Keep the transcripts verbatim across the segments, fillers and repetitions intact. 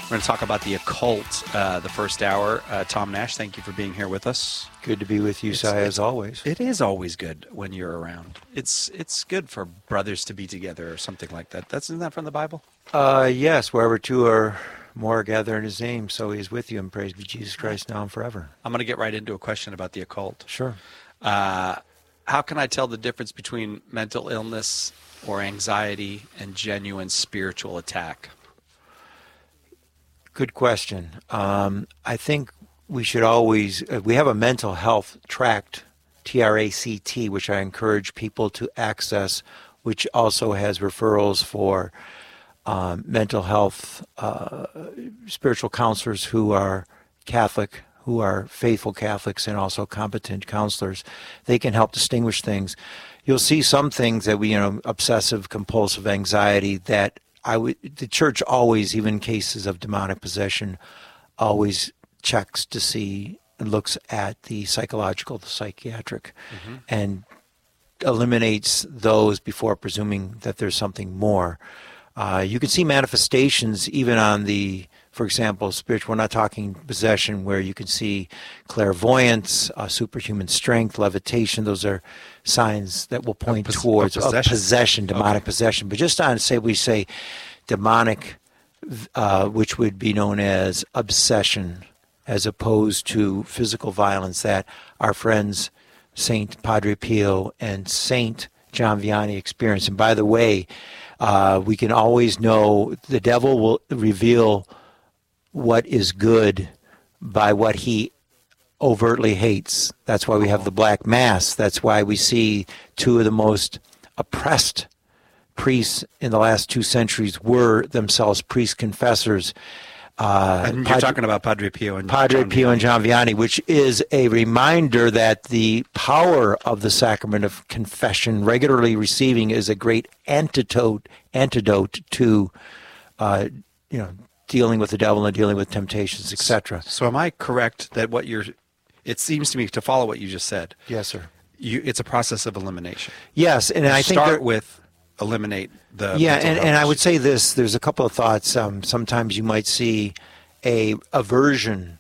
We're going to talk about the occult uh, the first hour. Uh, Tom Nash, thank you for being here with us. Good to be with you, Si, as always. It is always good when you're around. It's it's good for brothers to be together or something like that. That's, isn't that from the Bible? Uh, yes, wherever two or more gather in his name, so he is with you, and praise be Jesus Christ now and forever. I'm going to get right into a question about the occult. Sure. Uh, how can I tell the difference between mental illness or anxiety and genuine spiritual attack? Good question. Um, I think we should always, uh, we have a mental health tract, T R A C T, which I encourage people to access, which also has referrals for um, mental health, uh, spiritual counselors who are Catholic, who are faithful Catholics, and also competent counselors. They can help distinguish things. You'll see some things that we, you know, obsessive compulsive anxiety that I would, the church always, even in cases of demonic possession, always checks to see and looks at the psychological, the psychiatric, mm-hmm. and eliminates those before presuming that there's something more. Uh, you can see manifestations even on the, for example, spiritual, we're not talking possession, where you can see clairvoyance, uh, superhuman strength, levitation. Those are signs that will point pos- towards possession. A possession, demonic okay. possession. But just on, say, we say demonic, uh, which would be known as obsession, as opposed to physical violence that our friends Saint Padre Pio and Saint John Vianney experienced. And by the way, uh, we can always know the devil will reveal what is good by what he overtly hates. That's why we have the Black Mass. That's why we see two of the most oppressed priests in the last two centuries were themselves priest confessors. Uh, and you're Padre, talking about Padre Pio and Padre John Pio Vianney. and John Vianney, which is a reminder that the power of the sacrament of confession, regularly receiving, is a great antidote antidote to, uh, you know, dealing with the devil and dealing with temptations, et cetera. So, am I correct that what you're? It seems to me, to follow what you just said. Yes, sir. You, it's a process of elimination. Yes, and you I think start there, with eliminate the yeah, and, and I would say this. There's a couple of thoughts. Um, sometimes you might see a aversion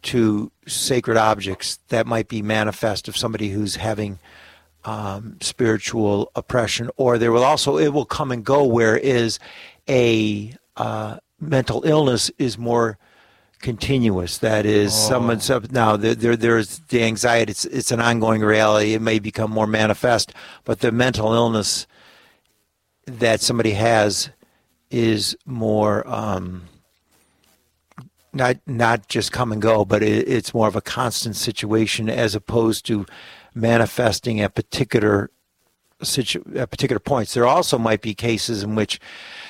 to sacred objects that might be manifest of somebody who's having um, spiritual oppression, or there will also, it will come and go, where is a uh, mental illness is more continuous. That is, oh. someone's up now. There, there, there's the anxiety. It's, it's an ongoing reality. It may become more manifest, but the mental illness that somebody has is more um, not not just come and go, but it, it's more of a constant situation, as opposed to manifesting at particular situ- at particular points. There also might be cases in which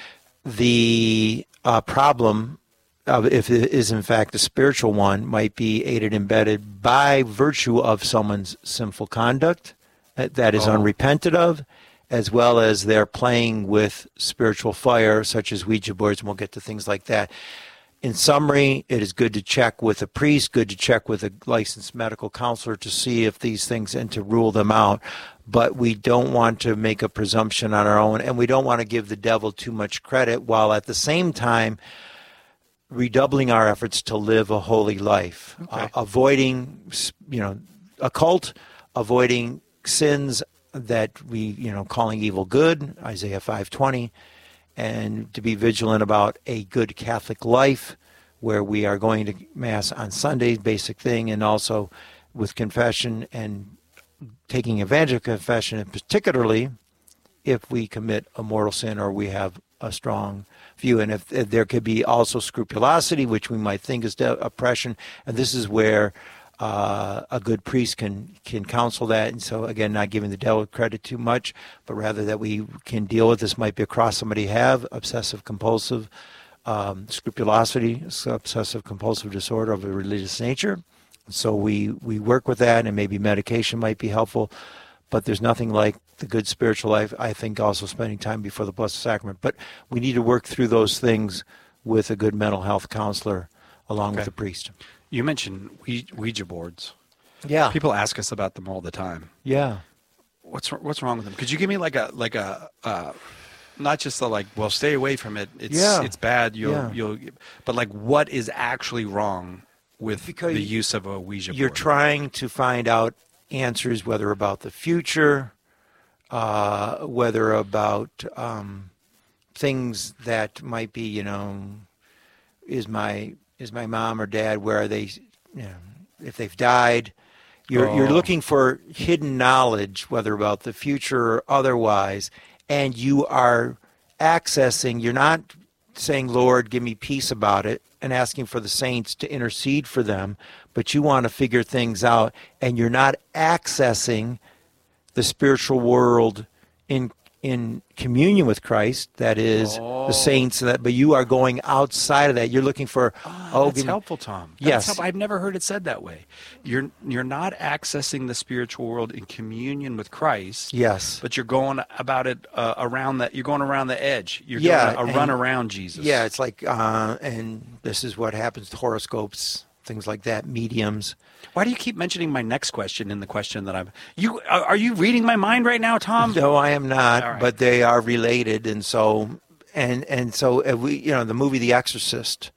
the uh, problem, uh, if it is in fact a spiritual one, might be aided and abetted by virtue of someone's sinful conduct that is oh. unrepented of, as well as they're playing with spiritual fire, such as Ouija boards, and we'll get to things like that. In summary, it is good to check with a priest, good to check with a licensed medical counselor to see if these things, and to rule them out. But we don't want to make a presumption on our own, and we don't want to give the devil too much credit, while at the same time redoubling our efforts to live a holy life, okay. uh, avoiding, you know, occult, avoiding sins that we, you know, calling evil good, Isaiah five twenty, and to be vigilant about a good Catholic life where we are going to Mass on Sundays, basic thing, and also with confession and taking advantage of confession, and particularly if we commit a mortal sin or we have a strong view. And if, if there could be also scrupulosity, which we might think is de- oppression, and this is where Uh, a good priest can can counsel that. And so, again, not giving the devil credit too much, but rather that we can deal with this. Might be a cross somebody have, obsessive compulsive um, scrupulosity, obsessive compulsive disorder of a religious nature. So we, we work with that, and maybe medication might be helpful. But there's nothing like the good spiritual life. I think also spending time before the Blessed Sacrament. But we need to work through those things with a good mental health counselor along okay. with the priest. You mentioned Ouija boards. Yeah. People ask us about them all the time. Yeah. What's what's wrong with them? Could you give me like a like a uh, not just the like, well, stay away from it. It's Yeah. it's bad. You'll Yeah. you'll, but like, what is actually wrong with Because the use of a Ouija board? You're trying to find out answers, whether about the future, uh, whether about um, things that might be, you know, is my is my mom or dad, where are they, you know, if they've died. You're Oh. you're looking for hidden knowledge, whether about the future or otherwise, and you are accessing. You're not saying, Lord, give me peace about it, and asking for the saints to intercede for them, but you want to figure things out, and you're not accessing the spiritual world in in communion with Christ, that is Oh. the saints, and that, but you are going outside of that. You're looking for, Oh, oh, that's give me- helpful, Tom. That's Yes. helpful. I've never heard it said that way. You're you're not accessing the spiritual world in communion with Christ. Yes. But you're going about it uh, around that. You're going around the edge. You're Yeah, doing a and- run around Jesus. Yeah, it's like, uh, and this is what happens to horoscopes, things like that, mediums. Why do you keep mentioning my next question in the question that I'm? You are are you reading my mind right now, Tom? No, I am not, All right. but they are related, and so, and and so uh, we, you know, the movie The Exorcist.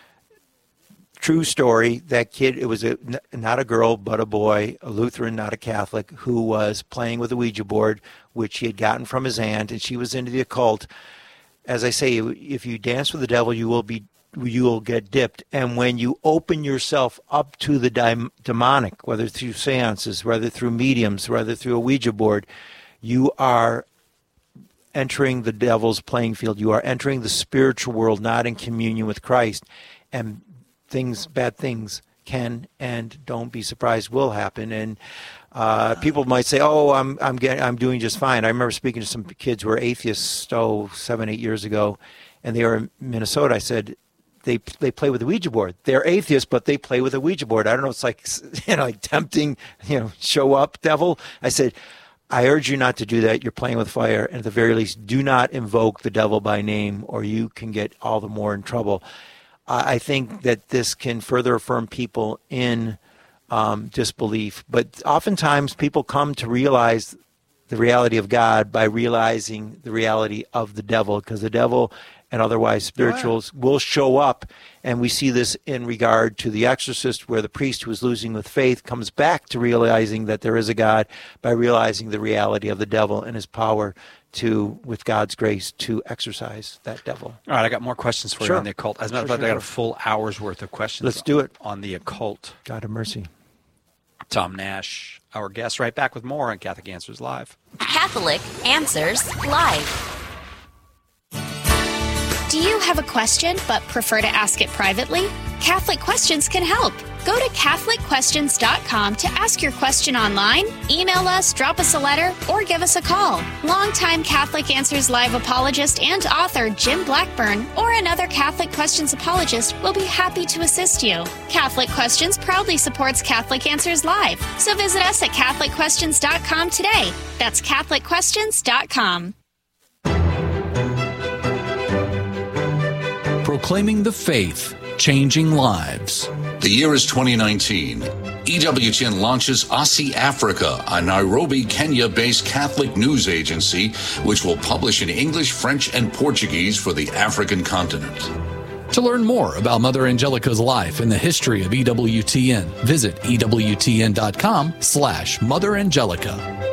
True story. That kid, it was a, n- not a girl, but a boy, a Lutheran, not a Catholic, who was playing with a Ouija board, which he had gotten from his aunt, and she was into the occult. As I say, if you dance with the devil, you will be, you will get dipped. And when you open yourself up to the dim- demonic, whether through seances, whether through mediums, whether through a Ouija board, you are entering the devil's playing field. You are entering the spiritual world, not in communion with Christ. And things, bad things can and don't be surprised will happen. And uh, people might say, "Oh, I'm I'm getting I'm doing just fine." I remember speaking to some kids who were atheists, oh, seven, eight years ago, and they were in Minnesota. I said, they they play with a Ouija board. They're atheists, but they play with a Ouija board. I don't know. It's like, you know, like tempting, you know, show up, devil. I said, I urge you not to do that. You're playing with fire. And at the very least, do not invoke the devil by name, or you can get all the more in trouble. I think that this can further affirm people in um, disbelief. But oftentimes people come to realize the reality of God by realizing the reality of the devil, because the devil and otherwise spirituals will show up. And we see this in regard to The Exorcist, where the priest who is losing with faith comes back to realizing that there is a God by realizing the reality of the devil and his power to, with God's grace, to exorcise that devil. All right, I got more questions for Sure. you on the occult. As a matter Sure, of fact, sure, I got a sure. full hour's worth of questions. Let's do it. On the occult. God have mercy. Tom Nash, our guest, right back with more on Catholic Answers Live. Catholic Answers Live. Do you have a question but prefer to ask it privately? Catholic Questions can help. Go to Catholic Questions dot com to ask your question online, email us, drop us a letter, or give us a call. Longtime Catholic Answers Live apologist and author Jim Blackburn or another Catholic Questions apologist will be happy to assist you. Catholic Questions proudly supports Catholic Answers Live, so visit us at Catholic Questions dot com today. That's Catholic Questions dot com. Proclaiming the faith, changing lives. The year is twenty nineteen. E W T N launches Aussie Africa, a Nairobi, Kenya-based Catholic news agency, which will publish in English, French, and Portuguese for the African continent. To learn more about Mother Angelica's life and the history of E W T N, visit E W T N dot com slash Mother Angelica.